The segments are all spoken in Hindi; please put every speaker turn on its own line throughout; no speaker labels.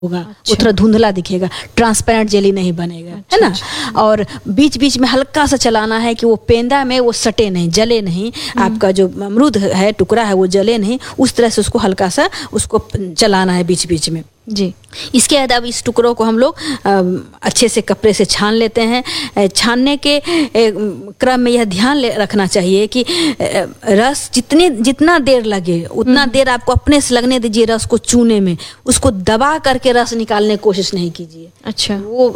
होगा। वो थोड़ा धुंधला दिखेगा, ट्रांसपेरेंट जेली नहीं बनेगा, है ना। और बीच बीच में हल्का सा चलाना है कि वो पेंदा में वो सटे नहीं, जले नहीं, आपका जो अमरूद है टुकड़ा है वो जले नहीं, उस तरह से उसको हल्का सा उसको चलाना है बीच बीच में
जी।
इसके बाद अब इस टुकड़ों को हम लोग अच्छे से कपड़े से छान लेते हैं। छानने के क्रम में यह ध्यान रखना चाहिए कि रस जितना देर लगे उतना देर आपको अपने से लगने दीजिए रस को चूने में, उसको दबा करके रस निकालने की कोशिश नहीं कीजिए।
अच्छा।
वो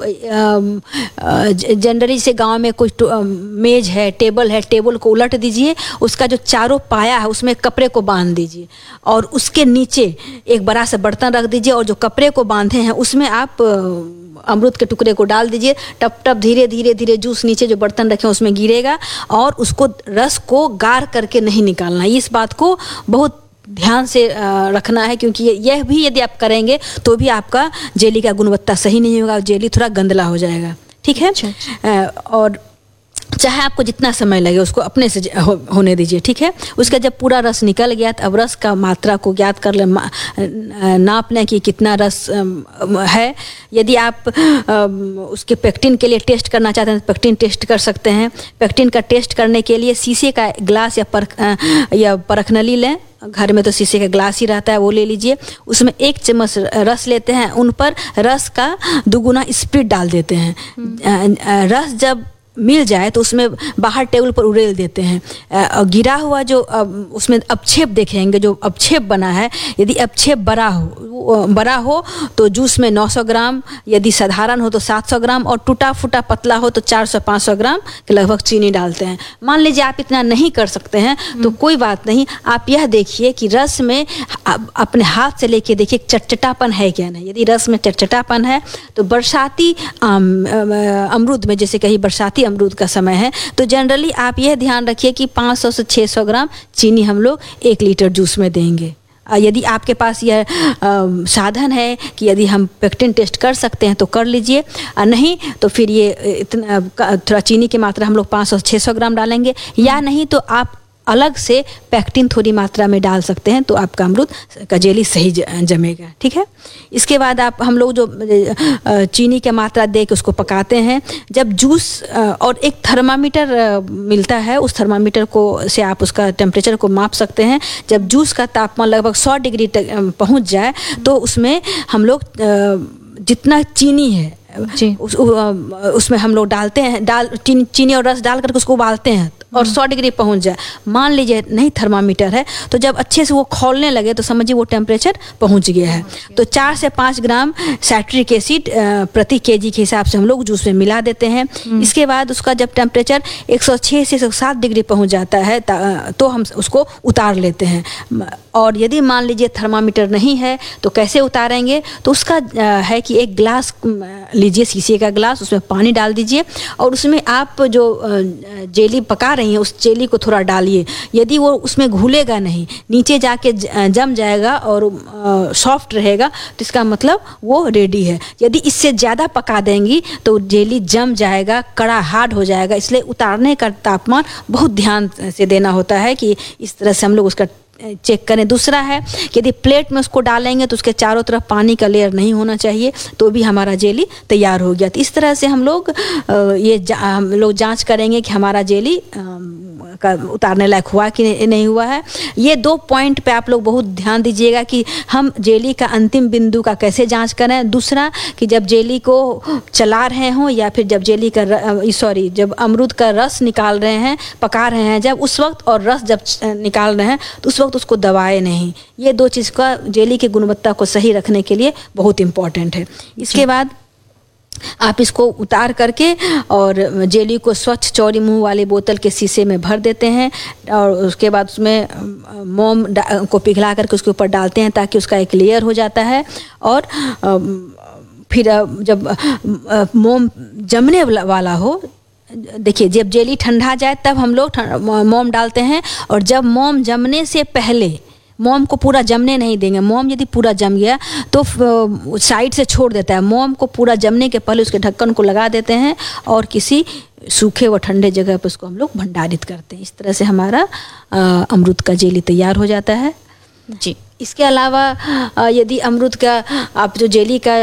जनरली से गांव में कोई मेज है, टेबल है, टेबल को उलट दीजिए, उसका जो चारों पाया है उसमें कपड़े को बांध दीजिए और उसके नीचे एक बड़ा सा बर्तन रख दीजिए और जो कपड़े को बांधे हैं उसमें आप अमरूद के टुकड़े को डाल दीजिए। टप टप धीरे धीरे धीरे जूस नीचे जो बर्तन रखे उसमें गिरेगा और उसको रस को गार करके नहीं निकालना। इस बात को बहुत ध्यान से रखना है, क्योंकि यह भी यदि आप करेंगे तो भी आपका जेली का गुणवत्ता सही नहीं होगा, जेली थोड़ा गंदला हो जाएगा। ठीक है। और चाहे आपको जितना समय लगे उसको अपने से होने दीजिए। ठीक है। उसका जब पूरा रस निकल गया तो अब रस का मात्रा को ज्ञात कर ले, नाप लें कि कितना रस है। यदि आप उसके पेक्टिन के लिए टेस्ट करना चाहते हैं तो पेक्टिन टेस्ट कर सकते हैं। पेक्टिन का टेस्ट करने के लिए शीशे का ग्लास या परखनली लें, घर में तो शीशे का ग्लास ही रहता है, वो ले लीजिए। उसमें 1 चम्मच रस लेते हैं, उन पर रस का 2 गुना स्प्रिट डाल देते हैं। रस जब मिल जाए तो उसमें बाहर टेबल पर उड़ेल देते हैं। गिरा हुआ जो उसमें अपक्षेप देखेंगे, जो अपक्षेप बना है, यदि अपक्षेप बड़ा हो तो जूस में 900 ग्राम, यदि साधारण हो तो 700 ग्राम और टूटा फूटा पतला हो तो 400-500 ग्राम के लगभग चीनी डालते हैं। मान लीजिए आप इतना नहीं कर सकते हैं तो कोई बात नहीं, आप यह देखिए कि रस में अपने हाथ से लेके देखिए चटचटापन है क्या नहीं। यदि रस में चटचटापन है तो बरसाती अमरूद में, जैसे कहीं बरसाती अमरूद का समय है, तो जनरली आप यह ध्यान रखिए कि 500 से 600 ग्राम चीनी हम लोग 1 लीटर जूस में देंगे। यदि आपके पास यह साधन है कि यदि हम पेक्टिन टेस्ट कर सकते हैं तो कर लीजिए, नहीं तो फिर ये इतना थोड़ा चीनी की मात्रा हम लोग 500 से 600 ग्राम डालेंगे, या नहीं तो आप अलग से पेक्टिन थोड़ी मात्रा में डाल सकते हैं तो आपका अमरूद का जेली सही जमेगा। ठीक है। इसके बाद हम लोग जो चीनी की मात्रा दे के उसको पकाते हैं। जब जूस और एक थर्मामीटर मिलता है, उस थर्मामीटर को से आप उसका टेम्परेचर को माप सकते हैं। जब जूस का तापमान लगभग 100 डिग्री तक पहुंच जाए तो उसमें हम लोग जितना चीनी है उसमें हम लोग डालते हैं, चीनी और रस डाल करके उसको उबालते हैं और 100 डिग्री पहुंच जाए। मान लीजिए नहीं थर्मामीटर है तो जब अच्छे से वो खौलने लगे तो समझिए वो टेम्परेचर पहुंच गया है। तो 4 से 5 ग्राम साइट्रिक एसिड प्रति केजी के हिसाब से हम लोग जूस में मिला देते हैं। इसके बाद उसका जब टेम्परेचर 106 से 107 डिग्री पहुंच जाता है तो हम उसको उतार लेते हैं। और यदि मान लीजिए थर्मामीटर नहीं है तो कैसे उतारेंगे, तो उसका है कि एक गिलास लीजिए, शीशे का गिलास, उसमें पानी डाल दीजिए और उसमें आप जो जेली पका रही हैं उस जेली को थोड़ा डालिए। यदि वो उसमें घुलेगा नहीं, नीचे जाके जम जाएगा और सॉफ्ट रहेगा तो इसका मतलब वो रेडी है। यदि इससे ज़्यादा पका देंगी तो जेली जम जाएगा, कड़ा हार्ड हो जाएगा। इसलिए उतारने का तापमान बहुत ध्यान से देना होता है कि इस तरह से हम लोग उसका चेक करें। दूसरा है कि यदि प्लेट में उसको डालेंगे तो उसके चारों तरफ पानी का लेयर नहीं होना चाहिए, तो भी हमारा जेली तैयार हो गया। तो इस तरह से हम लोग हम लोग जांच करेंगे कि हमारा जेली का उतारने लायक हुआ कि नहीं हुआ है। ये 2 पॉइंट पे आप लोग बहुत ध्यान दीजिएगा कि हम जेली का अंतिम बिंदु का कैसे जांच करें। दूसरा कि जब जेली को चला रहे हों या फिर जब जब अमरूद का रस निकाल रहे हैं, पका रहे हैं जब, उस वक्त, और रस जब निकाल रहे हैं तो उस वक्त उसको दबाए नहीं। ये 2 चीज़ का जेली की गुणवत्ता को सही रखने के लिए बहुत इम्पॉर्टेंट है। इसके बाद आप इसको उतार करके और जेली को स्वच्छ चौड़ी मुंह वाली बोतल के शीशे में भर देते हैं और उसके बाद उसमें मोम को पिघला करके उसके ऊपर डालते हैं ताकि उसका एक लेयर हो जाता है। और फिर जब मोम जमने वाला हो, देखिए जब जेली ठंडा जाए तब हम लोग मोम डालते हैं, और जब मोम जमने से पहले, मोम को पूरा जमने नहीं देंगे। मोम यदि पूरा जम गया तो साइड से छोड़ देता है। मोम को पूरा जमने के पहले उसके ढक्कन को लगा देते हैं और किसी सूखे व ठंडे जगह पर उसको हम लोग भंडारित करते हैं। इस तरह से हमारा अमरूद का जेली तैयार हो जाता है।
जी।
इसके अलावा यदि अमरूद का आप जो जेली का